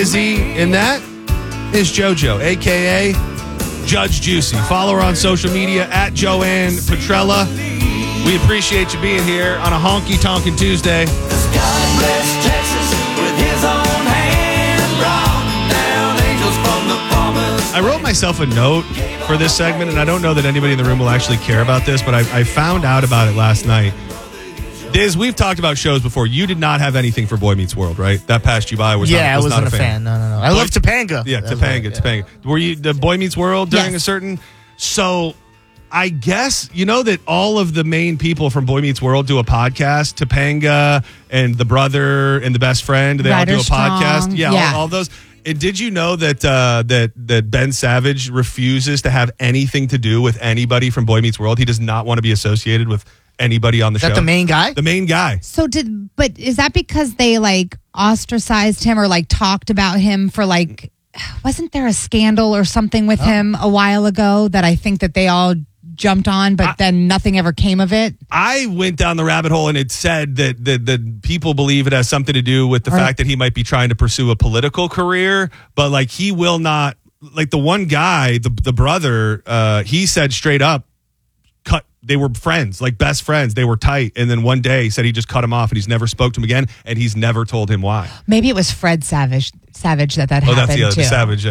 And that is JoJo, a.k.a. Judge Juicy. Follow her on social media at Joanne Petrella. We appreciate you being here on a honky-tonkin' Tuesday. God bless Texas with his own hand. Brought down angels from the promise. I wrote myself a note for this segment, and I don't know that anybody in the room will actually care about this, but I found out about it last night. Diz, we've talked about shows before. You did not have anything for Boy Meets World, right? That passed you by. I wasn't a fan. No. I love Topanga. Yeah, Topanga. Were you the Boy Meets World during a certain? So I guess you know that all of the main people from Boy Meets World do a podcast. Topanga and the brother and the best friend, they all do a podcast. Yeah. All those. And did you know that that Ben Savage refuses to have anything to do with anybody from Boy Meets World? He does not want to be associated with anybody on the show. Is that the main guy? The main guy. But is that because they like ostracized him or like talked about him for like, wasn't there a scandal or something with him a while ago that I think that they all jumped on, but then nothing ever came of it? I went down the rabbit hole and it said that people believe it has something to do with the fact that he might be trying to pursue a political career, but like he will not, like the one guy, the brother, he said straight up, they were friends, like best friends. They were tight. And then one day he said he just cut him off and he's never spoke to him again. And he's never told him why. Maybe it was Fred Savage that happened that's too. The Savage.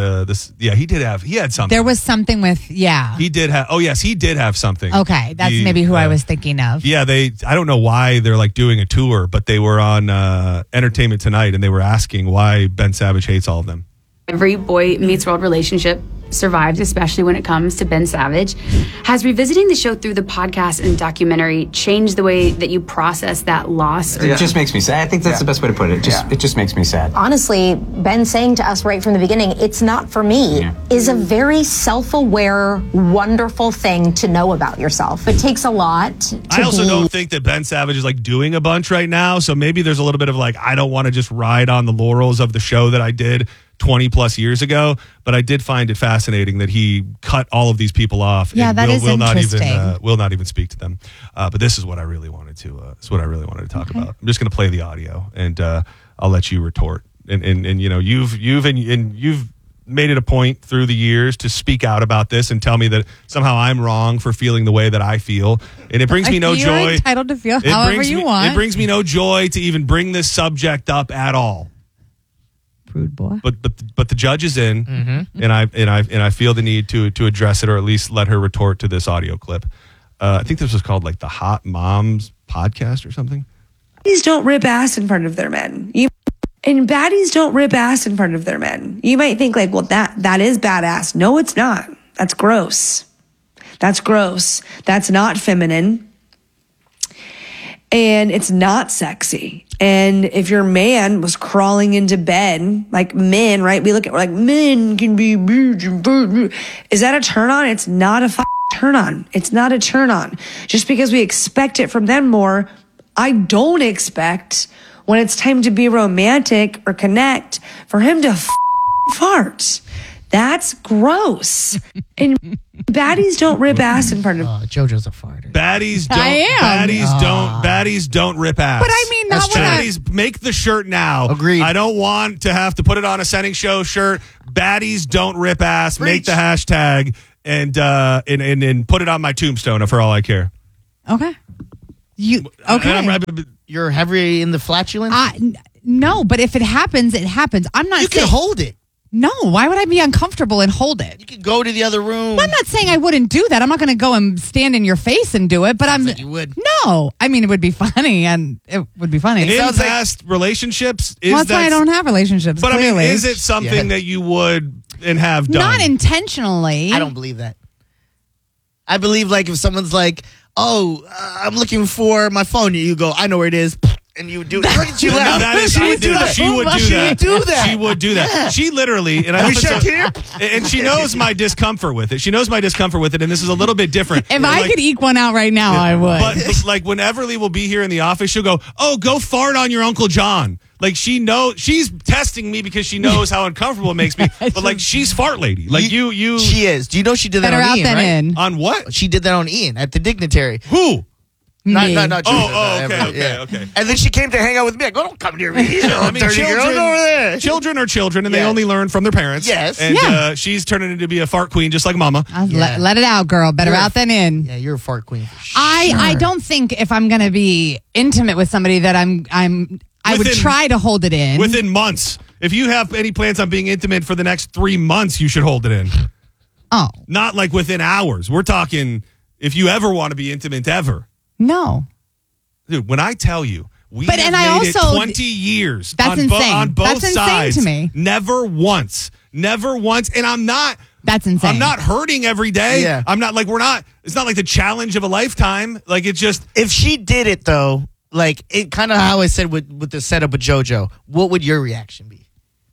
He had something. There was something with, He did have, he did have something. Okay. That's maybe who I was thinking of. Yeah. I don't know why they're like doing a tour, but they were on Entertainment Tonight and they were asking why Ben Savage hates all of them. Every Boy Meets World relationship survives, especially when it comes to Ben Savage. Has revisiting the show through the podcast and documentary changed the way that you process that loss? It just makes me sad. I think that's the best way to put it. It just makes me sad. Honestly, Ben saying to us right from the beginning, it's not for me, is a very self-aware, wonderful thing to know about yourself. It takes a lot I also don't think that Ben Savage is like doing a bunch right now. So maybe there's a little bit of like, I don't want to just ride on the laurels of the show that I did 20 plus years ago, but I did find it fascinating that he cut all of these people off. Yeah, that is interesting. Will not even speak to them. But this is what I really wanted to. Talk about. I'm just going to play the audio, and I'll let you retort. And you know, you've made it a point through the years to speak out about this and tell me that somehow I'm wrong for feeling the way that I feel, and it brings me no joy. You're entitled to feel however you want. It brings me no joy to even bring this subject up at all. Rude boy. But the judge is in, and I feel the need to address it, or at least let her retort to this audio clip. I think this was called like the Hot Moms podcast or something. Baddies don't rip ass in front of their men. And baddies don't rip ass in front of their men. You might think like, well, that is badass. No, it's not. That's gross. That's gross. That's not feminine. And it's not sexy. And if your man was crawling into bed, like men, right? We're like, men can be, is that a turn on? It's not a turn on. It's not a turn on. Just because we expect it from them more, I don't expect when it's time to be romantic or connect for him to fart. That's gross. And baddies don't rip ass in front of. JoJo's a farter. Baddies don't rip ass. But I mean, not when baddies make the shirt now. Agreed. I don't want to have to put it on a Setting Show shirt. Baddies don't rip ass. Preach. Make the hashtag and put it on my tombstone for all I care. Okay. You're heavy in the flatulence? No, but if it happens, it happens. I'm not. You can hold it. No, why would I be uncomfortable and hold it? You can go to the other room. Well, I'm not saying I wouldn't do that. I'm not going to go and stand in your face and do it, but like you would. No, I mean, it would be funny, and it would be funny. In past relationships, that's why I don't have relationships. But clearly. I mean, is it something that you would and have done? Not intentionally. I don't believe that. I believe like if someone's like, "Oh, I'm looking for my phone," you go, "I know where it is." And you would do it. She would do that. She would do that. She literally, and and she knows my discomfort with it. And this is a little bit different. If I could eke one out right now, I would. But like when Everly will be here in the office, she'll go, "Oh, go fart on your Uncle John." Like she knows, she's testing me because she knows how uncomfortable it makes me. But like she's fart lady. Like you. She is. Do you know she did that on Ian, right? On what? She did that on Ian at the Dignitary. Who? Me. Not Okay. And then she came to hang out with me. I go, don't come near me. You know, dirty girl, go over there. Children are children, and they Yeah. only learn from their parents. Yes. And she's turning into be a fart queen, just like Mama. Let it out, girl. Better You're a- out than in. Yeah, you're a fart queen. For sure. I don't think if I'm going to be intimate with somebody that I would Within- try to hold it in. Within months. If you have any plans on being intimate for the next 3 months, you should hold it in. Oh, Not like within hours. We're talking if you ever want to be intimate ever. no. Dude, when I tell you, we But- have and I made it also- 20 years That's on, insane. on both That's insane sides. to me. Never once. And I'm not. That's insane. I'm not hurting every day. Yeah. I'm not like it's not like the challenge of a lifetime. Like it's just If she did it, though, like it kind of how I said with the setup with JoJo, what would your reaction be?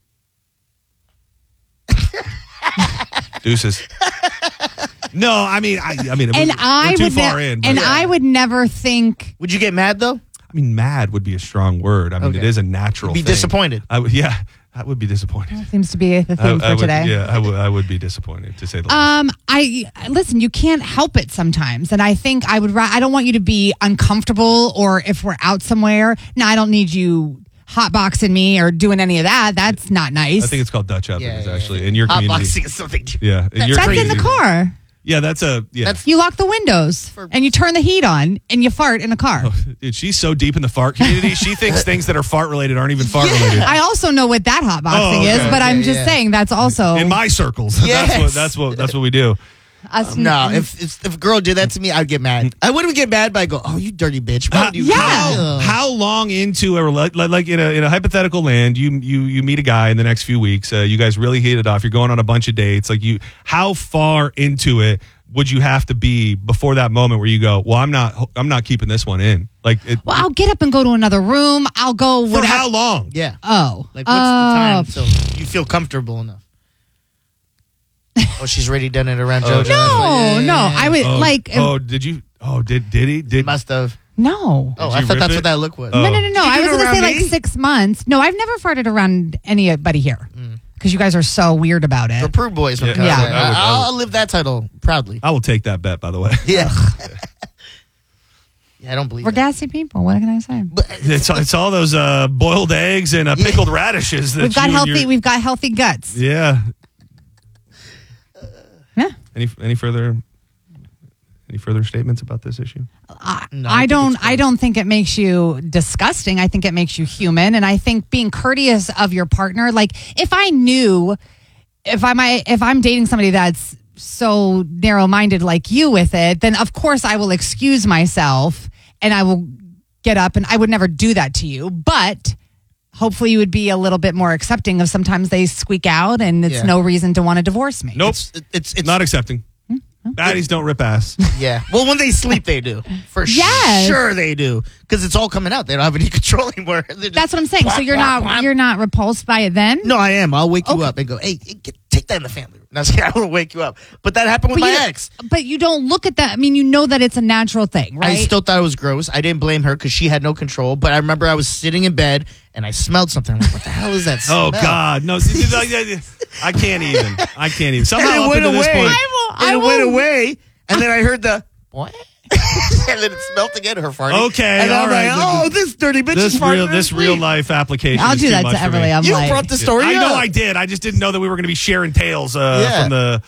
deuces. No, I mean, and we're I too would far in. But I would never think. Would you get mad, though? I mean, mad would be a strong word. I mean, Okay. it is a natural. Be thing. disappointed. I would, yeah, I would be disappointed. Seems to be the theme for would, today. Yeah, I would be disappointed to say the least. I listen. You can't help it sometimes, and I think I would. I don't want you to be uncomfortable, or if we're out somewhere. No, I don't need you hotboxing me or doing any of that. That's not nice. I think it's called Dutch ovens, Yeah. actually, in your Hot community. boxing is something. Yeah, in your that's in community. the car. Yeah, that's a yeah. That's- You lock the windows and you turn the heat on and you fart in a car. Dude, she's so deep in the fart community. She thinks things that are fart related aren't even fart related. I also know what that hotboxing Oh, okay. is, but I'm just yeah. saying that's also In my circles, Yes. that's what we do. us. No, if a girl did that to me, I'd get mad. I wouldn't get mad, but I go, "Oh, you dirty bitch!" Why would you? Yeah. How long into a like in a hypothetical land you meet a guy in the next few weeks? You guys really hit it off. You're going on a bunch of dates. Like how far into it would you have to be before that moment where you go, well, I'm not keeping this one in. Like, Well, I'll get up and go to another room. I'll go. for whatever- how long? Yeah. Oh, Like, what's the time so you feel comfortable enough? Oh, she's already done it around JoJo. No, I would like. Did you? Oh, did he? Did Must have. No. Oh, Did I you thought rip that's it? what that look was. Oh. No. Did you I do was it going to around say like me? 6 months. No, I've never farted around anybody here because you guys are so weird about The it. Prude Boys. Yeah, Yeah. I would- I'll live that title proudly. I will take that bet. By the way, Yeah. Yeah, I don't believe We're that. gassy people. What can I say? But it's all those boiled eggs and pickled radishes. That We've got you and healthy. your- We've got healthy guts. Yeah. Yeah. Any further statements about this issue? No, I think don't. it's I don't think it makes you disgusting. I think it makes you human, and I think being courteous of your partner. Like if I knew, if I'm dating somebody that's so narrow-minded like you with it, then of course I will excuse myself and I will get up, and I would never do that to you. But hopefully you would be a little bit more accepting of sometimes they squeak out, and it's Yeah. no reason to want to divorce me. Nope. It's Not accepting. Baddies don't rip ass. Yeah. Well, when they sleep, they do. For Yes. sure they do. Because it's all coming out. They don't have any control anymore. They're just That's what I'm saying. So whop, you're whop, not whop. you're not repulsed by it then? No, I am. I'll wake you Okay. up and go, hey, take that in the family room. No, I will wake you up. But that happened with But my you- ex. But you don't look at that. I mean, you know that it's a natural thing, right? I still thought it was gross. I didn't blame her because she had no control. But I remember I was sitting in bed and I smelled something. I'm like, what the hell is that smell? Oh God, no! I can't even. Somehow And it up went into this away. point, And it went away. And then I heard the, what? And then it smelled again, her farting. Okay, And all I'm right. like, oh, this dirty bitch is farting. in her this real sleep. life application. I'll is do too that much to for me. Everly. I'm You like, brought the story I know up. I did. I just didn't know that we were going to be sharing tales from the.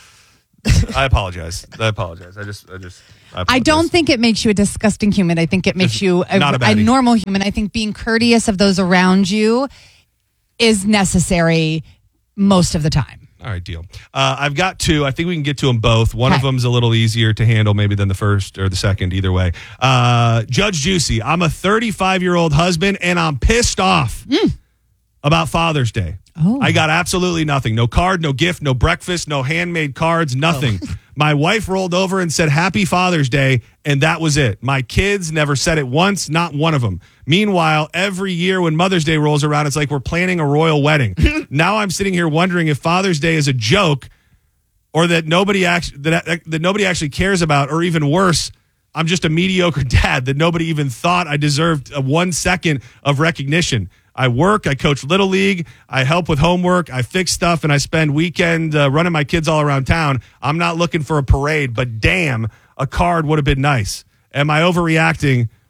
I apologize. I just. I don't think it makes you a disgusting human. I think it makes you not a a baddie. normal human. I think being courteous of those around you is necessary most of the time. All right, deal. I've got two. I think we can get to them both. One of Okay. them's a little easier to handle maybe than the first or the second, either way. Judge Juicy, I'm a 35-year-old husband, and I'm pissed off about Father's Day. Oh. I got absolutely nothing. No card, no gift, no breakfast, no handmade cards, nothing. My wife rolled over and said, Happy Father's Day, and that was it. My kids never said it once, not one of them. Meanwhile, every year when Mother's Day rolls around, it's like we're planning a royal wedding. Now I'm sitting here wondering if Father's Day is a joke or that nobody actually cares about, or even worse, I'm just a mediocre dad that nobody even thought I deserved 1 second of recognition. I work, I coach Little League, I help with homework, I fix stuff, and I spend weekend running my kids all around town. I'm not looking for a parade, but damn, a card would have been nice. Am I overreacting,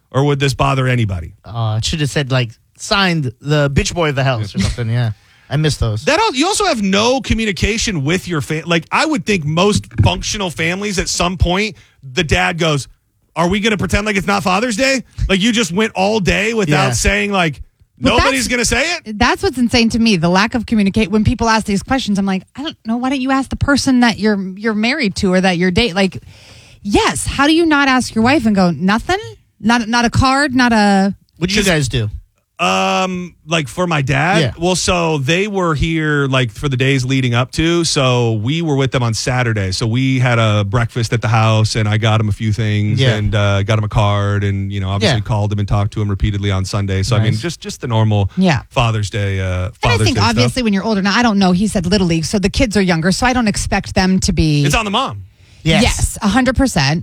or would this bother anybody? It should have said like signed the bitch boy of the house or something. Yeah, I miss those. You also have no communication with your family. Like, I would think most functional families at some point, the dad goes, "Are we going to pretend like it's not Father's Day?" Like, you just went all day without saying like. But nobody's going to say it? That's what's insane to me. The lack of communicate. When people ask these questions, I'm like, I don't know. Why don't you ask the person that you're married to or that you're dating? Like, yes. How do you not ask your wife and go, nothing? Not a card? Not a... What did you guys do? Like for my dad? Yeah. Well, so they were here like for the days leading up to. So we were with them on Saturday. So we had a breakfast at the house and I got him a few things and got him a card and, obviously called him and talked to him repeatedly on Sunday. So, I mean, just the normal Father's Day. And I think obviously when you're older, now I don't know, he said Little League. So the kids are younger. So I don't expect them to be. It's on the mom. Yes, 100%.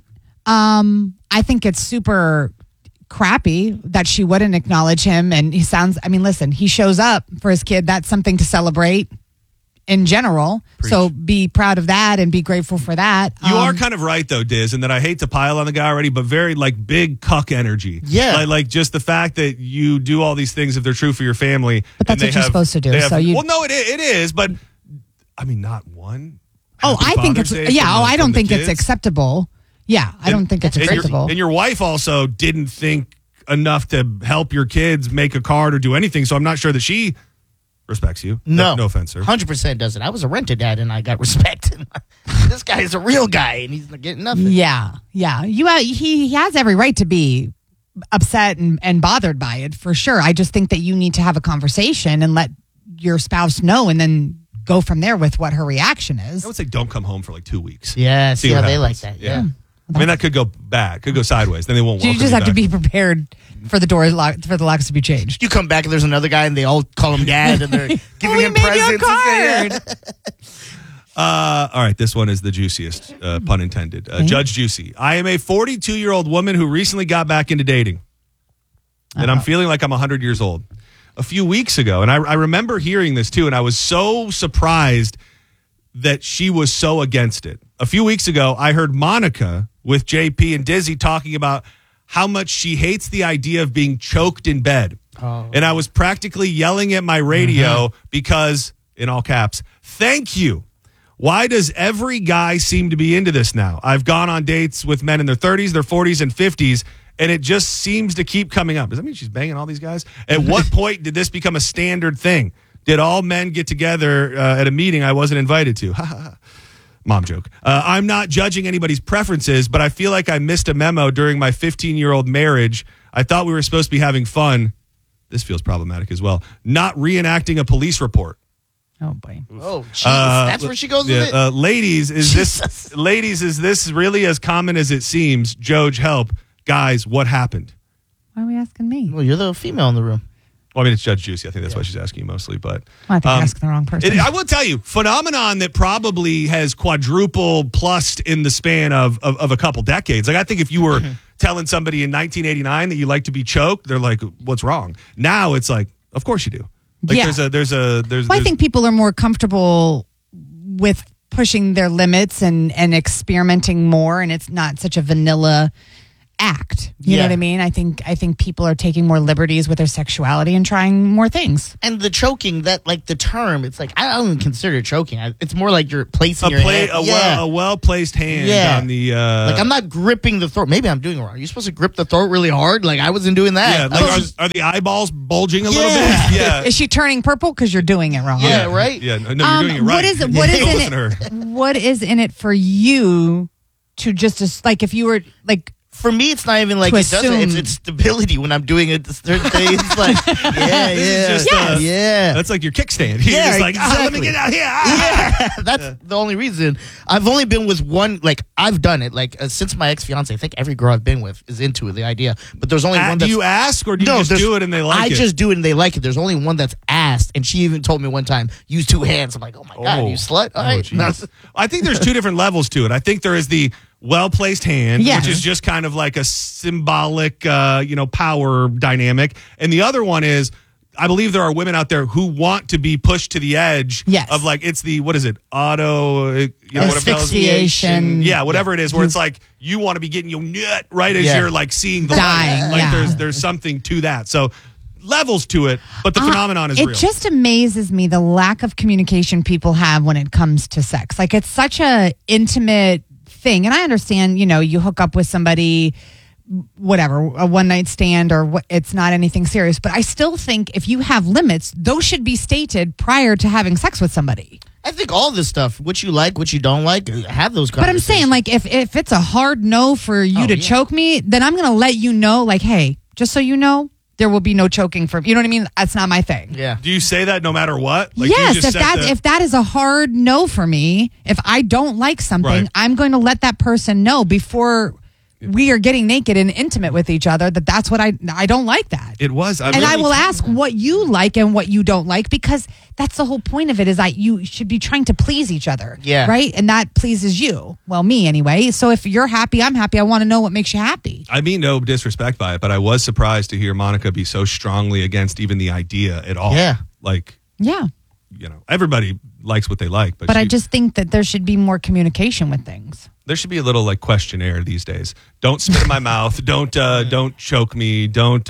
I think it's super crappy that she wouldn't acknowledge him. And listen, he shows up for his kid. That's something to celebrate in general. Preach. So be proud of that and be grateful for that. You are kind of right though, Diz, and that I hate to pile on the guy already, but very like big cuck energy. Yeah. Like just the fact that you do all these things if they're true for your family. But that's what you're supposed to do. Well, no, it is, but I mean, not one. I think it's, I don't think it's acceptable. Yeah, I don't think it's acceptable. And your wife also didn't think enough to help your kids make a card or do anything, so I'm not sure that she respects you. No offense, sir. 100% doesn't. I was a rented dad and I got respect. This guy is a real guy and he's not getting nothing. Yeah. He has every right to be upset and bothered by it, for sure. I just think that you need to have a conversation and let your spouse know and then go from there with what her reaction is. I would say don't come home for like 2 weeks. Yeah, see how they like that. Yeah. I mean, that could go bad, could go sideways. Then they won't welcome you. You just have to be prepared for the locks to be changed. You come back and there's another guy and they all call him dad and they're giving him presents. All right, this one is the juiciest, pun intended. Judge Juicy. I am a 42-year-old woman who recently got back into dating. And I'm feeling like I'm 100 years old. A few weeks ago, and I remember hearing this too, and I was so surprised that she was so against it. A few weeks ago, I heard Monica with JP and Dizzy talking about how much she hates the idea of being choked in bed. Oh. And I was practically yelling at my radio because, in all caps, thank you. Why does every guy seem to be into this now? I've gone on dates with men in their 30s, their 40s, and 50s, and it just seems to keep coming up. Does that mean she's banging all these guys? At what point did this become a standard thing? Did all men get together at a meeting I wasn't invited to? Mom joke. I'm not judging anybody's preferences, but I feel like I missed a memo during my 15-year-old marriage. I thought we were supposed to be having fun. This feels problematic as well. Not reenacting a police report. Oh, boy. Oh, jeez. That's where she goes with it? Ladies, is this really as common as it seems? Joj, help. Guys, what happened? Why are we asking me? Well, you're the female in the room. Well, I mean, it's Judge Juicy. I think that's why she's asking you mostly. But I think you're asking the wrong person. I will tell you, phenomenon that probably has quadrupled plus in the span of a couple decades. Like, I think if you were telling somebody in 1989 that you like to be choked, they're like, what's wrong? Now it's like, of course you do. Like, I think people are more comfortable with pushing their limits and experimenting more, and it's not such a vanilla act. You know what I mean? I think people are taking more liberties with their sexuality and trying more things. And the choking, that like the term, it's like I don't even consider it choking. It's more like you're placing your hand. A well-placed hand on the like I'm not gripping the throat. Maybe I'm doing it wrong. You're supposed to grip the throat really hard. Like I wasn't doing that. Yeah, like are the eyeballs bulging a little bit? Yeah. Is she turning purple because you're doing it wrong? Yeah, right. Yeah, no, you're doing it right. What is in it for you to just like if you were like? For me, it's not even like it doesn't. It's stability when I'm doing it. Certain things like That's like your kickstand. You're just like, let me get out here. Yeah, that's the only reason. I've only been with one. Like I've done it. Like since my ex-fiance, I think every girl I've been with is into it, the idea. But there's only one. Do you ask or do you just do it and they like it? I just do it and they like it. There's only one that's asked, and she even told me one time, use two hands. I'm like, oh my god, you slut. All right. I think there's two different levels to it. I think there is the well-placed hand, which is just kind of like a symbolic, power dynamic. And the other one is, I believe there are women out there who want to be pushed to the edge of like, it's the, what is it? Asphyxiation. Yeah, whatever it is, where it's like, you want to be getting your nut right as you're like seeing the dying. light. Like there's something to that. So levels to it, but the phenomenon is real. It just amazes me the lack of communication people have when it comes to sex. Like, it's such a intimate thing. And I understand, you hook up with somebody, whatever, a one night stand or it's not anything serious. But I still think if you have limits, those should be stated prior to having sex with somebody. I think all this stuff, what you like, what you don't like, have those conversations. But I'm saying, like, if it's a hard no for you to choke me, then I'm going to let you know, like, hey, just so you know, there will be no choking from, you know what I mean? That's not my thing. Yeah. Do you say that no matter what? Like, yes, if that is a hard no for me, if I don't like something, I'm going to let that person know before we are getting naked and intimate with each other that's what I don't like that. It was. I will ask what you like and what you don't like, because that's the whole point of it, is that you should be trying to please each other. Yeah. Right? And that pleases you. Well, me anyway. So if you're happy, I'm happy. I want to know what makes you happy. I mean no disrespect by it, but I was surprised to hear Monica be so strongly against even the idea at all. Yeah. Like, yeah. Everybody likes what they like. But I just think that there should be more communication with things. There should be a little like questionnaire these days. Don't spit in my mouth. Don't choke me. Don't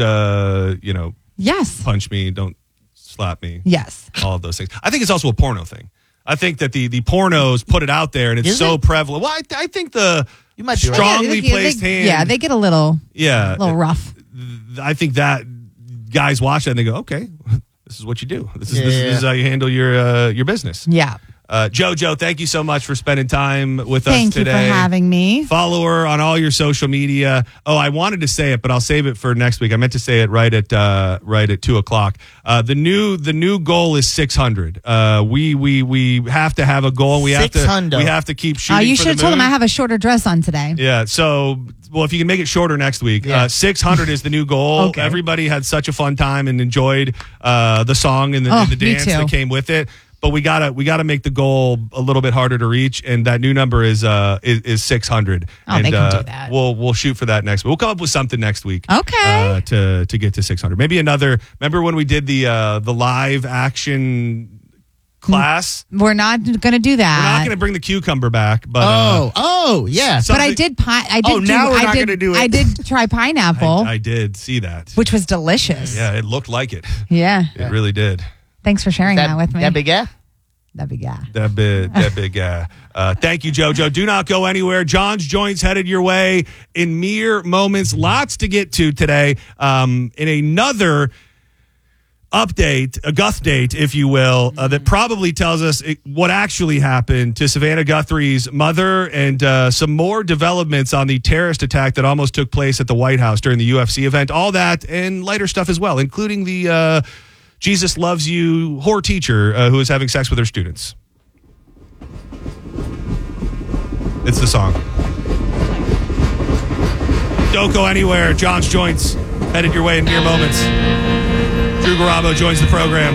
yes, punch me. Don't slap me. Yes, all of those things. I think it's also a porno thing. I think that the pornos put it out there and it's so prevalent. Well, I think you might be strongly placed hand. Yeah, they get a little rough. I think that guys watch that and they go, okay, this is what you do. This is how you handle your business. Yeah. JoJo, thank you so much for spending time with us today. Thank you for having me. Follow her on all your social media. Oh, I wanted to say it, but I'll save it for next week. I meant to say it right at 2:00. The new goal is 600. We have to have a goal. We have to keep shooting. You for should have the told him moon. I have a shorter dress on today. Yeah. So, well, if you can make it shorter next week, 600 is the new goal. Okay. Everybody had such a fun time and enjoyed the song and the dance that came with it. But we gotta make the goal a little bit harder to reach, and that new number is 600. Oh, they can do that. We'll shoot for that next week. We'll come up with something next week. Okay. To get to 600. Maybe another. Remember when we did the live action class? We're not going to do that. We're not going to bring the cucumber back. But yeah. But I did. Now we're not going to do it. I did try pineapple. I did see that, which was delicious. Yeah, it looked like it. Yeah, it really did. Thanks for sharing that with me. That big guy? That big guy. That big guy. Thank you, JoJo. Do not go anywhere. John's Joints headed your way in mere moments. Lots to get to today. In another update, a Guth-date, if you will, that probably tells us what actually happened to Savannah Guthrie's mother, and some more developments on the terrorist attack that almost took place at the White House during the UFC event. All that and lighter stuff as well, including the Jesus Loves You whore teacher who is having sex with her students. It's the song. Don't go anywhere. John's Joints headed your way in mere moments. Drew Garabo joins the program.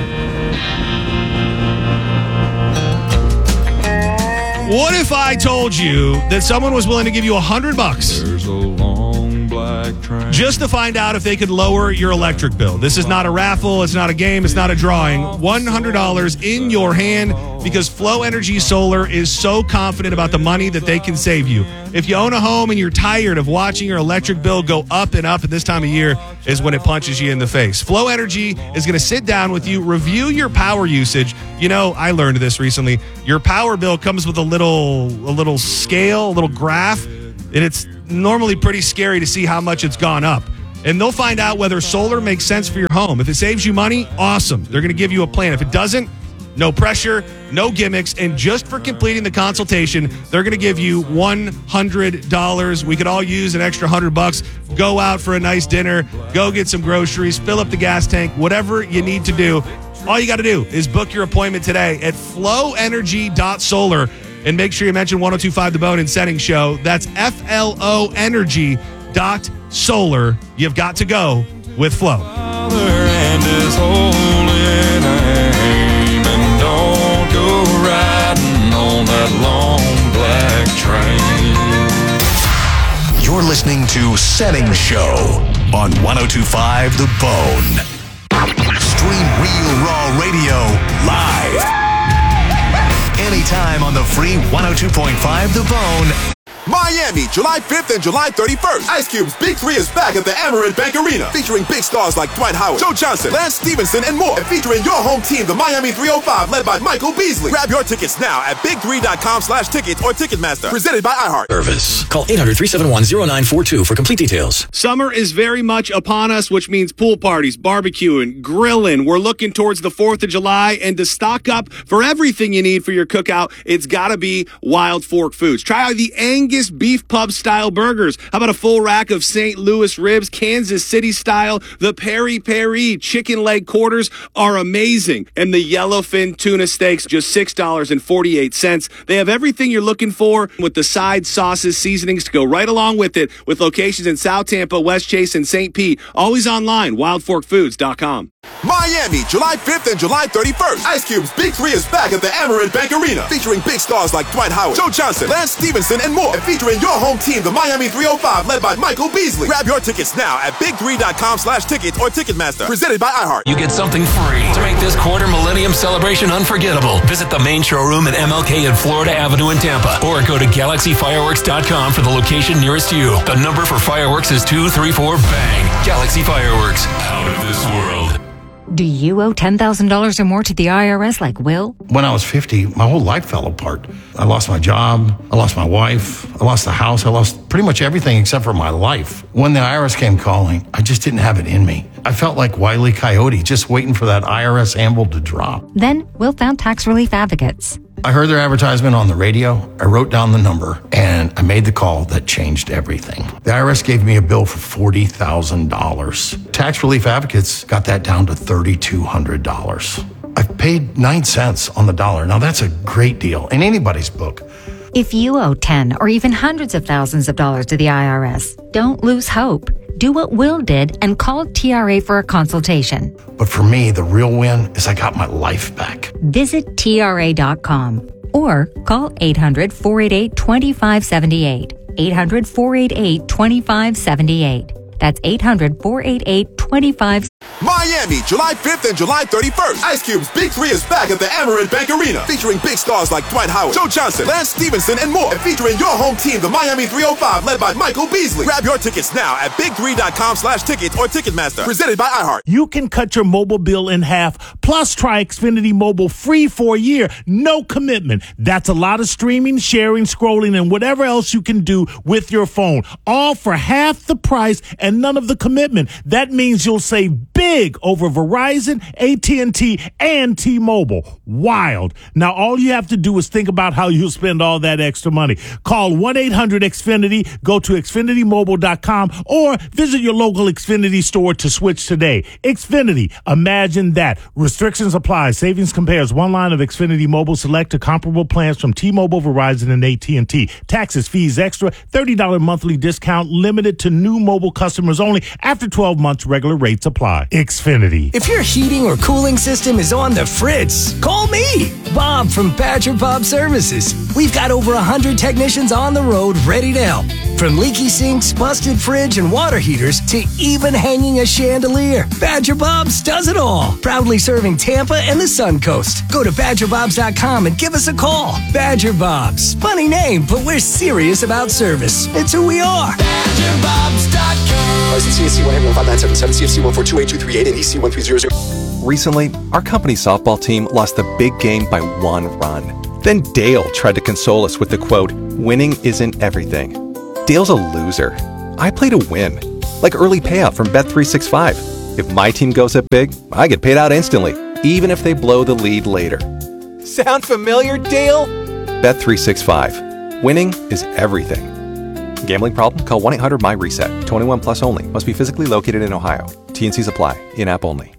What if I told you that someone was willing to give you $100? There's a long black train. Just to find out if they could lower your electric bill. This is not a raffle. It's not a game. It's not a drawing. $100 in your hand because Flow Energy Solar is so confident about the money that they can save you. If you own a home and you're tired of watching your electric bill go up and up at this time of year is when it punches you in the face. Flow Energy is going to sit down with you, review your power usage. You know, I learned this recently. Your power bill comes with a little scale, a little graph, and it's normally pretty scary to see how much it's gone up. And they'll find out whether solar makes sense for your home. If it saves you money, awesome. They're going to give you a plan. If it doesn't, no pressure, no gimmicks, and just for completing the consultation, they're going to give you $100. We could all use an extra $100. Go out for a nice dinner, go get some groceries, fill up the gas tank, whatever you need to do. All you got to do is book your appointment today at flowenergy.solar and make sure you mention 102.5 The Bone in Settings Show. That's FLOenergy.solar. You've got to go with Flow. And his holy name, and don't go riding on that long black train. You're listening to Settings Show on 102.5 The Bone. Stream Real Raw Radio live. Anytime on the free 102.5 The Bone. Miami, July 5th and July 31st. Ice Cube's Big 3 is back at the Amerant Bank Arena, featuring big stars like Dwight Howard, Joe Johnson, Lance Stevenson, and more. And featuring your home team, the Miami 305, led by Michael Beasley. Grab your tickets now at big3.com/tickets or Ticketmaster. Presented by iHeart. Service. Call 800-371-0942 for complete details. Summer is very much upon us, which means pool parties, barbecuing, grilling. We're looking towards the 4th of July, and to stock up for everything you need for your cookout, it's got to be Wild Fork Foods. Try out the Angus Beef Pub style burgers. How about a full rack of St. Louis ribs, Kansas City style? The Peri Peri chicken leg quarters are amazing. And the yellowfin tuna steaks, just $6.48. They have everything you're looking for with the side sauces, seasonings to go right along with it, with locations in South Tampa, West Chase, and St. Pete. Always online, wildforkfoods.com. Miami, July 5th and July 31st. Ice Cube's Big 3 is back at the Amerant Bank Arena, featuring big stars like Dwight Howard, Joe Johnson, Lance Stevenson, and more. And featuring your home team, the Miami 305, led by Michael Beasley. Grab your tickets now at big3.com/tickets or Ticketmaster. Presented by iHeart. You get something free to make this quarter millennium celebration unforgettable. Visit the main showroom at MLK and Florida Avenue in Tampa, or go to galaxyfireworks.com for the location nearest you. The number for fireworks is 234 BANG. Galaxy Fireworks, out of this world. Do you owe $10,000 or more to the IRS like Will? When I was 50, my whole life fell apart. I lost my job, I lost my wife, I lost the house, I lost pretty much everything except for my life. When the IRS came calling, I just didn't have it in me. I felt like Wile E. Coyote, just waiting for that IRS anvil to drop. Then Will found tax relief advocates. I heard their advertisement on the radio, I wrote down the number, and I made the call that changed everything. The IRS gave me a bill for $40,000. Tax Relief Advocates got that down to $3,200. I've paid 9 cents on the dollar. Now that's a great deal in anybody's book. If you owe 10 or even hundreds of thousands of dollars to the IRS, don't lose hope. Do what Will did and call TRA for a consultation. But for me, the real win is I got my life back. Visit TRA.com or call 800-488-2578. 800-488-2578. That's 800-488-2578. Miami, July 5th and July 31st. Ice Cube's Big 3 is back at the Amerant Bank Arena, featuring big stars like Dwight Howard, Joe Johnson, Lance Stevenson, and more. And featuring your home team, the Miami 305, led by Michael Beasley. Grab your tickets now at big3.com/tickets or Ticketmaster. Presented by iHeart. You can cut your mobile bill in half, plus try Xfinity Mobile free for a year. No commitment. That's a lot of streaming, sharing, scrolling, and whatever else you can do with your phone. All for half the price and none of the commitment. That means you'll save big over Verizon, AT&T, and T-Mobile. Wild. Now, all you have to do is think about how you'll spend all that extra money. Call 1-800-XFINITY, go to XfinityMobile.com, or visit your local Xfinity store to switch today. Xfinity, imagine that. Restrictions apply. Savings compares one line of Xfinity Mobile select to comparable plans from T-Mobile, Verizon, and AT&T. Taxes, fees, extra, $30 monthly discount, limited to new mobile customers only. After 12 months, regular rates apply. Xfinity. If your heating or cooling system is on the fritz, call me, Bob from Badger Bob Services. We've got over 100 technicians on the road ready to help. From leaky sinks, busted fridge, and water heaters to even hanging a chandelier, Badger Bob's does it all. Proudly serving Tampa and the Sun Coast. Go to BadgerBobs.com and give us a call. Badger Bob's. Funny name, but we're serious about service. It's who we are. BadgerBobs.com. License CSC 11597, CFC 1428238, and EC 1300. Recently, our company softball team lost the big game by 1 run. Then Dale tried to console us with the quote, "Winning isn't everything." Dale's a loser. I play to win. Like early payout from Bet365. If my team goes up big, I get paid out instantly, even if they blow the lead later. Sound familiar, Dale? Bet365. Winning is everything. Gambling problem? Call 1-800-MY-RESET. 21 plus only. Must be physically located in Ohio. T&Cs apply. In-app only.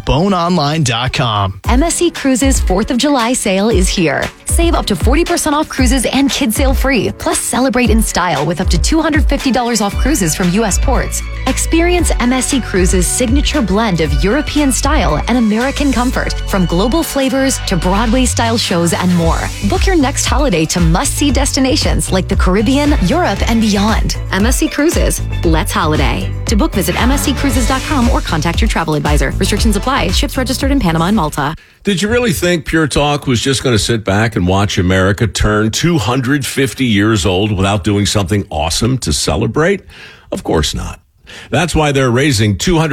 BoneOnline.com. MSC Cruises 4th of July sale is here. Save up to 40% off cruises and kids sail free. Plus celebrate in style with up to $250 off cruises from U.S. ports. Experience MSC Cruises' signature blend of European style and American comfort, from global flavors to Broadway-style shows and more. Book your next holiday to must-see destinations like the Caribbean, Europe, and beyond. MSC Cruises. Let's holiday. To book, visit msccruises.com or contact your travel advisor. Restrictions apply. Ships registered in Panama and Malta. Did you really think Pure Talk was just going to sit back and watch America turn 250 years old without doing something awesome to celebrate? Of course not. That's why they're raising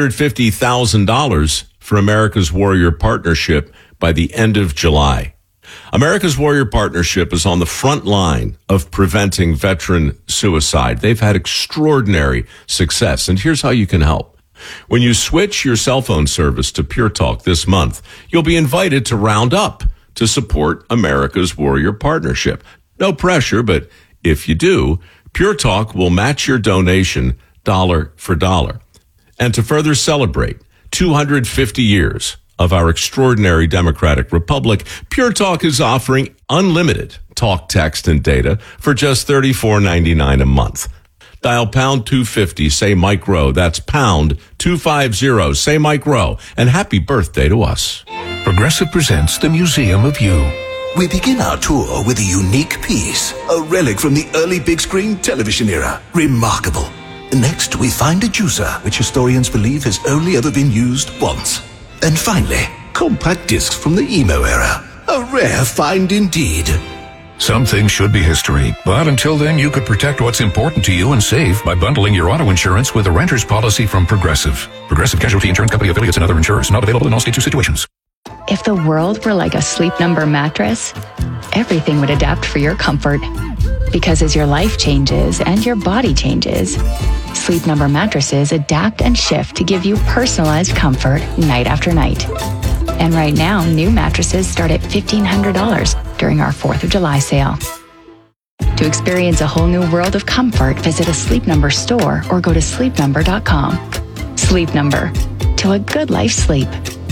$250,000 for America's Warrior Partnership by the end of July. America's Warrior Partnership is on the front line of preventing veteran suicide. They've had extraordinary success, and here's how you can help. When you switch your cell phone service to Pure Talk this month, you'll be invited to round up to support America's Warrior Partnership. No pressure, but if you do, Pure Talk will match your donation dollar for dollar. And to further celebrate 250 years of our extraordinary democratic republic, Pure Talk is offering unlimited talk, text, and data for just $34.99 a month. Dial pound 250, say Mike Rowe. That's pound 250, say Mike Rowe. And happy birthday to us. Progressive presents the Museum of You. We begin our tour with a unique piece, a relic from the early big screen television era. Remarkable. Next, we find a juicer, which historians believe has only ever been used once. And finally, compact discs from the emo era. A rare find indeed. Some things should be history, but until then, you could protect what's important to you and save by bundling your auto insurance with a renter's policy from Progressive. Progressive Casualty Insurance Company affiliates and other insurers. Not available in all states or situations. If the world were like a Sleep Number mattress, everything would adapt for your comfort. Because as your life changes and your body changes, Sleep Number mattresses adapt and shift to give you personalized comfort night after night. And right now, new mattresses start at $1,500 during our 4th of July sale. To experience a whole new world of comfort, visit a Sleep Number store or go to sleepnumber.com. Sleep Number. To a good life sleep.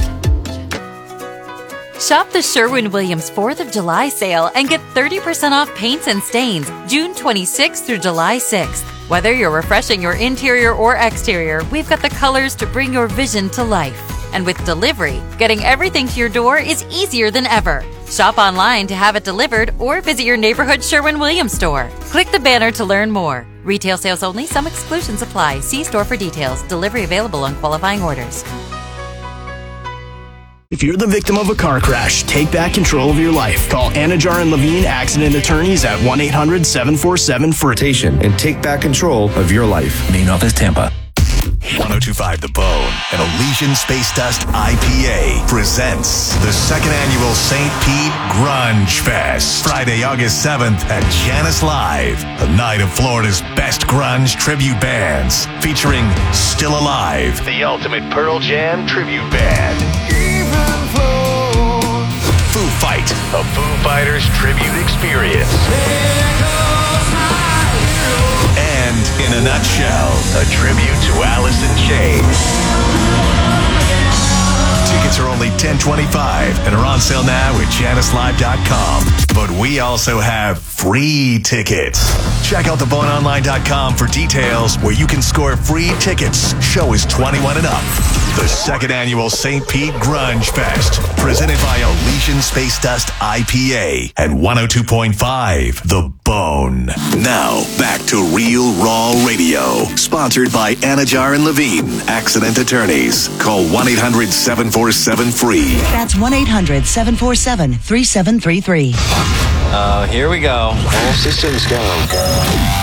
Shop the Sherwin-Williams 4th of July sale and get 30% off paints and stains June 26th through July 6th. Whether you're refreshing your interior or exterior, we've got the colors to bring your vision to life. And with delivery, getting everything to your door is easier than ever. Shop online to have it delivered or visit your neighborhood Sherwin-Williams store. Click the banner to learn more. Retail sales only. Some exclusions apply. See store for details. Delivery available on qualifying orders. If you're the victim of a car crash, take back control of your life. Call Anajar and Levine Accident Attorneys at 1-800-747-FREE. And take back control of your life. Main office, Tampa. 102.5 The Bone and Elysian Space Dust IPA presents the second annual St. Pete Grunge Fest. Friday, August 7th at Janice Live. A night of Florida's best grunge tribute bands featuring Still Alive, the ultimate Pearl Jam tribute band. Foo Fight, a Foo Fighters tribute experience. And in a nutshell, a tribute to Alice in Chains. Tickets are only $10.25 and are on sale now at JaniceLive.com. But we also have free tickets. Check out theboneonline.com for details where you can score free tickets. Show is 21 and up. The second annual St. Pete Grunge Fest, presented by Elysian Space Dust IPA and 102.5 The Bone. Now, back to Real Raw Radio, sponsored by Anajar and Levine, Accident Attorneys. Call 1-800-747-FREE. That's 1-800-747-3733. Here we go. All systems go.